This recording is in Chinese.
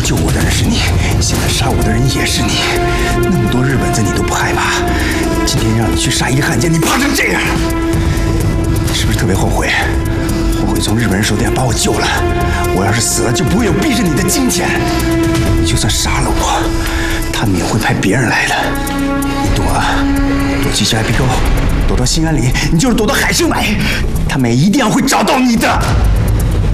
救我的人是你，现在杀我的人也是你。那么多日本子你都不害怕，今天让你去杀一个汉奸，你怕成这样？你是不是特别后悔？后悔从日本人手底下把我救了？我要是死了，就不会有逼着你的今天。你就算杀了我，他们也会派别人来的。你躲啊，躲去下壁沟，躲到兴安里，你就是躲到海参崴，他们也一定要会找到你的。